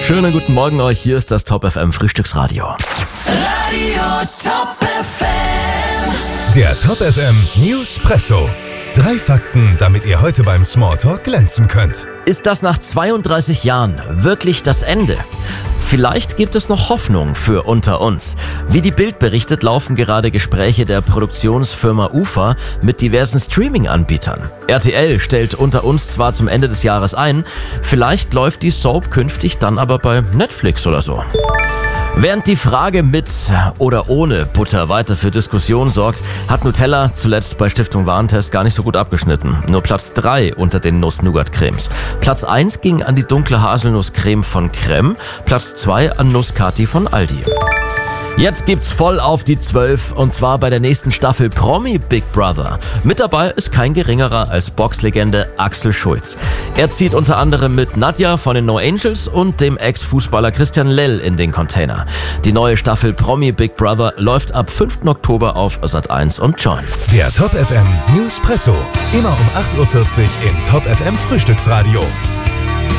Schönen guten Morgen euch, hier ist das Top FM Frühstücksradio. Radio Top FM. Der Top FM Newspresso. 3 Fakten, damit ihr heute beim Smalltalk glänzen könnt. Ist das nach 32 Jahren wirklich das Ende? Vielleicht gibt es noch Hoffnung für Unter uns. Wie die Bild berichtet, laufen gerade Gespräche der Produktionsfirma UFA mit diversen Streaming-Anbietern. RTL stellt Unter uns zwar zum Ende des Jahres ein, vielleicht läuft die Soap künftig dann aber bei Netflix oder so. Während die Frage mit oder ohne Butter weiter für Diskussion sorgt, hat Nutella zuletzt bei Stiftung Warentest gar nicht so gut abgeschnitten. Nur Platz 3 unter den Nuss-Nougat-Cremes. Platz 1 ging an die dunkle Haselnusscreme von Crème, Platz 2 an Nuss-Kati von Aldi. Jetzt gibt's voll auf die 12 und zwar bei der nächsten Staffel Promi Big Brother. Mit dabei ist kein geringerer als Boxlegende Axel Schulz. Er zieht unter anderem mit Nadja von den No Angels und dem Ex-Fußballer Christian Lell in den Container. Die neue Staffel Promi Big Brother läuft ab 5. Oktober auf Sat.1 und Join. Der Top FM Newspresso. Immer um 8.40 Uhr im Top FM Frühstücksradio.